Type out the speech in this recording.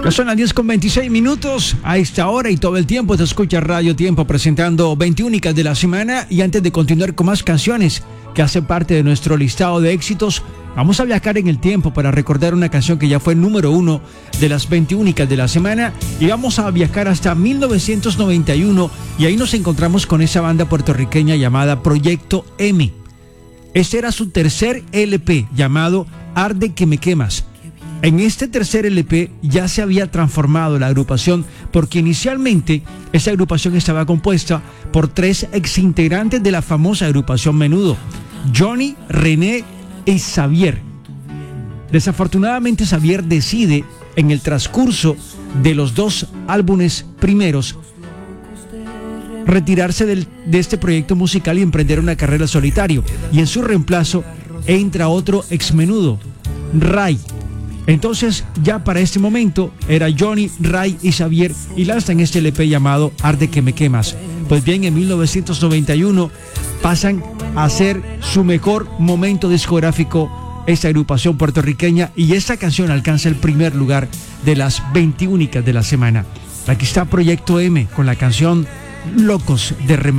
Ya son las 10:26. A esta hora y todo el tiempo te escucha Radio Tiempo presentando 20 únicas de la semana. Y antes de continuar con más canciones que hacen parte de nuestro listado de éxitos, vamos a viajar en el tiempo para recordar una canción que ya fue número 1 de las 20 únicas de la semana. Y vamos a viajar hasta 1991 y ahí nos encontramos con esa banda puertorriqueña llamada Proyecto M. Este era su tercer LP llamado Arde que me quemas. En este tercer LP ya se había transformado la agrupación porque inicialmente esa agrupación estaba compuesta por 3 exintegrantes de la famosa agrupación Menudo, Johnny, René y Xavier. Desafortunadamente Xavier decide en el transcurso de los 2 álbumes primeros retirarse de este proyecto musical y emprender una carrera solitario, y en su reemplazo entra otro ex Menudo, Ray. Entonces ya para este momento era Johnny, Ray y Xavier y lanzan este LP llamado Arde que me quemas. Pues bien, en 1991 pasan a ser su mejor momento discográfico esta agrupación puertorriqueña y esta canción alcanza el primer lugar de las 20 únicas de la semana. Aquí está Proyecto M con la canción Locos de Remate.